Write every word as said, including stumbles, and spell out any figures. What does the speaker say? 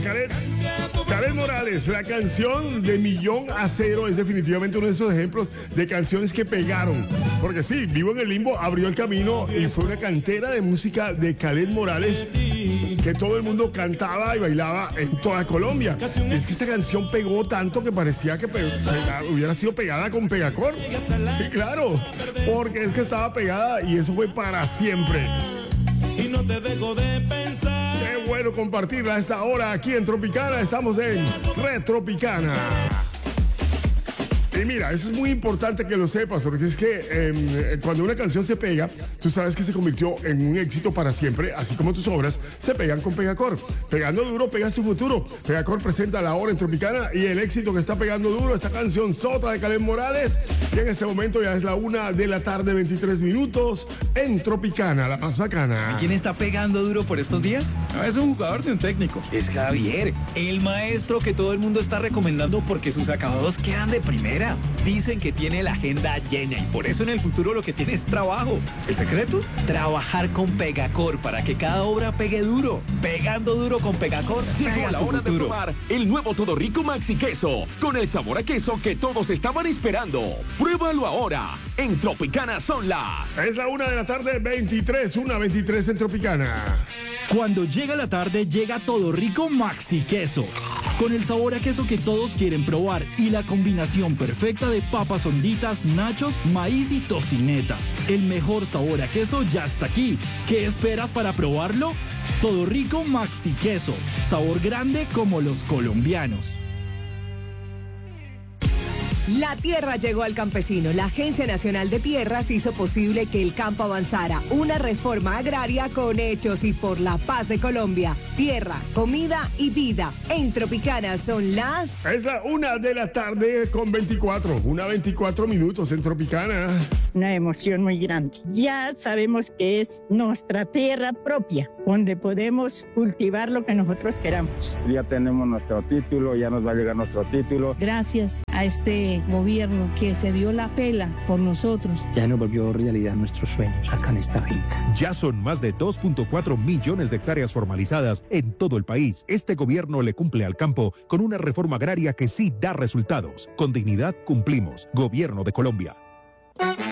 Khaled, Khaled Morales, la canción de Millón a Cero es definitivamente uno de esos ejemplos de canciones que pegaron. Porque sí, Vivo en el Limbo abrió el camino y fue una cantera de música de Khaled Morales que todo el mundo cantaba y bailaba en toda Colombia. Y es que esta canción pegó tanto que parecía que pe- pe- hubiera sido pegada con Pegacor. Sí, claro, porque es que estaba pegada y eso fue para siempre. Y no te dejo de pensar. Qué bueno compartirla a esta hora aquí en Tropicana. Estamos en Retropicana. Y mira, eso es muy importante que lo sepas, porque es que eh, cuando una canción se pega, tú sabes que se convirtió en un éxito para siempre, así como tus obras se pegan con Pegacor. Pegando duro, pegas tu futuro. Pegacor presenta la hora en Tropicana y el éxito que está pegando duro, esta canción Sota de Khaled Morales, que en este momento ya es la una de la tarde, veintitrés minutos, en Tropicana, la más bacana. ¿Quién está pegando duro por estos días? No es un jugador de un técnico. Es Javier, el maestro que todo el mundo está recomendando porque sus acabados quedan de primera. Dicen que tiene la agenda llena y por eso en el futuro lo que tiene es trabajo. ¿El secreto? Trabajar con Pegacor para que cada obra pegue duro. Pegando duro con Pegacor, Llegó pegas la tu hora de futuro. probar el nuevo Todo Rico Maxi Queso, con el sabor a queso que todos estaban esperando. Pruébalo ahora. En Tropicana son las... Es la una de la tarde, veintitrés, una veintitrés en Tropicana. Cuando llega la tarde, llega Todo Rico Maxi Queso. Con el sabor a queso que todos quieren probar y la combinación perfecta de papas honditas, nachos, maíz y tocineta. El mejor sabor a queso ya está aquí. ¿Qué esperas para probarlo? Todo Rico Maxi Queso. Sabor grande como los colombianos. La tierra llegó al campesino. La Agencia Nacional de Tierras hizo posible que el campo avanzara. Una reforma agraria con hechos y por la paz de Colombia. Tierra, comida y vida. En Tropicana son las... Es la una de la tarde con veinticuatro, una veinticuatro minutos en Tropicana. Una emoción muy grande. Ya sabemos que es nuestra tierra propia, donde podemos cultivar lo que nosotros queramos. Ya tenemos nuestro título, ya nos va a llegar nuestro título. Gracias a este gobierno que se dio la pela por nosotros. Ya nos volvió realidad nuestros sueños acá en esta finca. Ya son más de dos punto cuatro millones de hectáreas formalizadas en todo el país. Este gobierno le cumple al campo con una reforma agraria que sí da resultados. Con dignidad cumplimos. Gobierno de Colombia.